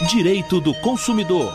Direito do Consumidor.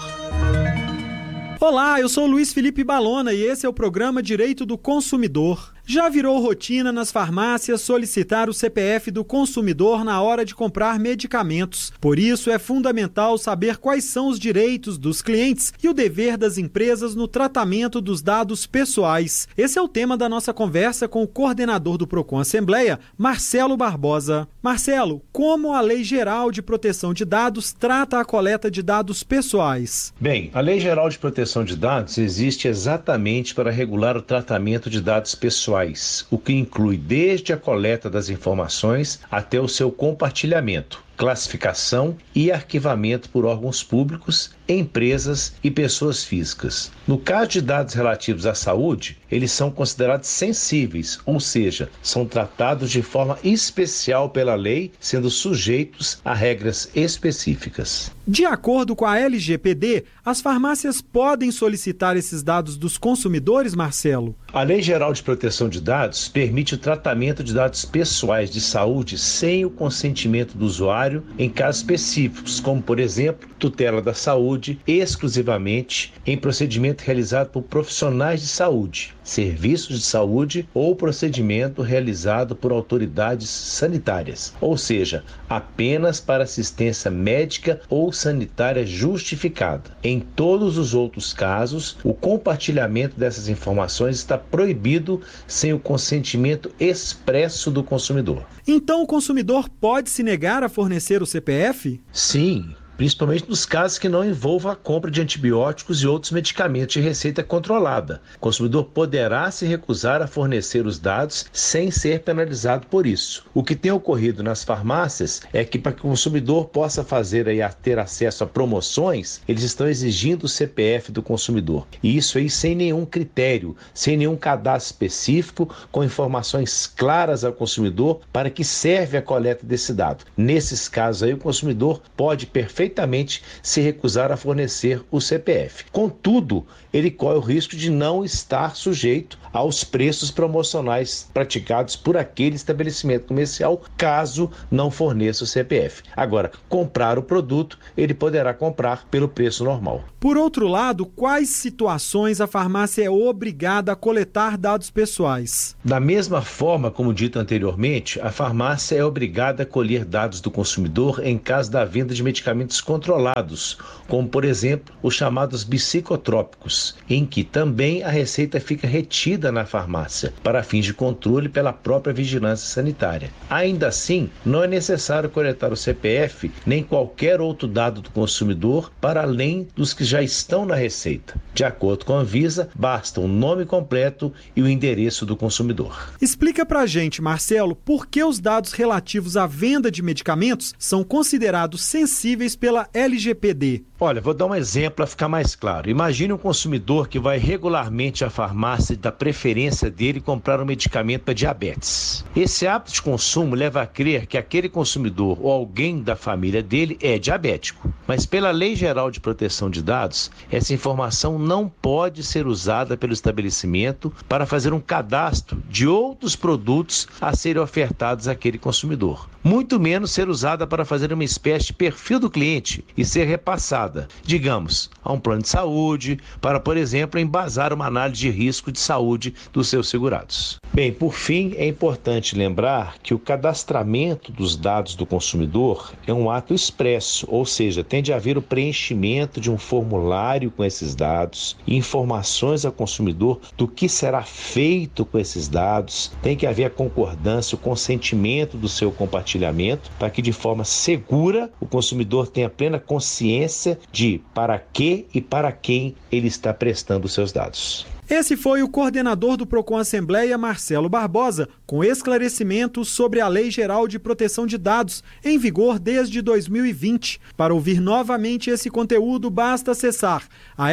Olá, eu sou Luiz Felipe Balona e esse é o programa Direito do Consumidor. Já virou rotina nas farmácias solicitar o CPF do consumidor na hora de comprar medicamentos. Por isso, é fundamental saber quais são os direitos dos clientes e o dever das empresas no tratamento dos dados pessoais. Esse é o tema da nossa conversa com o coordenador do Procon Assembleia, Marcelo Barbosa. Marcelo, como a Lei Geral de Proteção de Dados trata a coleta de dados pessoais? Bem, a Lei Geral de Proteção de Dados existe exatamente para regular o tratamento de dados pessoais, o que inclui desde a coleta das informações até o seu compartilhamento, classificação e arquivamento por órgãos públicos, empresas e pessoas físicas. No caso de dados relativos à saúde, eles são considerados sensíveis, ou seja, são tratados de forma especial pela lei, sendo sujeitos a regras específicas. De acordo com a LGPD, as farmácias podem solicitar esses dados dos consumidores, Marcelo? A Lei Geral de Proteção de Dados permite o tratamento de dados pessoais de saúde sem o consentimento do usuário em casos específicos, como, por exemplo, tutela da saúde, exclusivamente em procedimento realizado por profissionais de saúde, serviços de saúde ou procedimento realizado por autoridades sanitárias, ou seja, apenas para assistência médica ou sanitária justificada. Em todos os outros casos, o compartilhamento dessas informações está proibido sem o consentimento expresso do consumidor. Então o consumidor pode se negar a fornecer o CPF? Sim, principalmente nos casos que não envolvam a compra de antibióticos e outros medicamentos de receita controlada. O consumidor poderá se recusar a fornecer os dados sem ser penalizado por isso. O que tem ocorrido nas farmácias é que para que o consumidor possa ter acesso a promoções, eles estão exigindo o CPF do consumidor. E isso aí sem nenhum critério, sem nenhum cadastro específico, com informações claras ao consumidor para que serve a coleta desse dado. Nesses casos aí, o consumidor pode perfeitamente se recusar a fornecer o CPF. Contudo, ele corre o risco de não estar sujeito aos preços promocionais praticados por aquele estabelecimento comercial, caso não forneça o CPF. Agora, comprar o produto, ele poderá comprar pelo preço normal. Por outro lado, quais situações a farmácia é obrigada a coletar dados pessoais? Da mesma forma, como dito anteriormente, a farmácia é obrigada a colher dados do consumidor em caso da venda de medicamentos controlados, como, por exemplo, os chamados psicotrópicos, em que também a receita fica retida na farmácia, para fins de controle pela própria vigilância sanitária. Ainda assim, não é necessário coletar o CPF nem qualquer outro dado do consumidor para além dos que já estão na receita. De acordo com a Anvisa, basta o nome completo e o endereço do consumidor. Explica pra gente, Marcelo, por que os dados relativos à venda de medicamentos são considerados sensíveis pela LGPD. Olha, vou dar um exemplo para ficar mais claro. Imagine um consumidor que vai regularmente à farmácia da preferência dele comprar um medicamento para diabetes. Esse hábito de consumo leva a crer que aquele consumidor ou alguém da família dele é diabético. Mas pela Lei Geral de Proteção de Dados, essa informação não pode ser usada pelo estabelecimento para fazer um cadastro de outros produtos a serem ofertados àquele consumidor. Muito menos ser usada para fazer uma espécie de perfil do cliente e ser repassada, digamos, a um plano de saúde, para, por exemplo, embasar uma análise de risco de saúde dos seus segurados. Bem, por fim, é importante lembrar que o cadastramento dos dados do consumidor é um ato expresso, ou seja, tem de haver o preenchimento de um formulário com esses dados, informações ao consumidor do que será feito com esses dados, tem que haver a concordância, o consentimento do seu compartilhamento, para que de forma segura o consumidor tenha plena consciência de para que e para quem ele está prestando os seus dados. Esse foi o coordenador do Procon Assembleia, Marcelo Barbosa, com esclarecimentos sobre a Lei Geral de Proteção de Dados, em vigor desde 2020. Para ouvir novamente esse conteúdo, basta acessar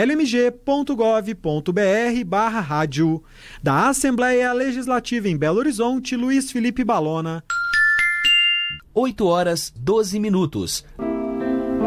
almg.gov.br/rádio. Da Assembleia Legislativa em Belo Horizonte, Luiz Felipe Balona. 8h12.